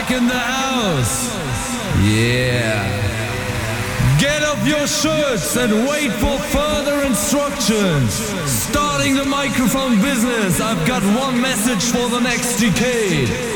back in the house. Yeah. Get up your shirts and wait for further instructions. Starting the microphone business, I've got one message for the next decade.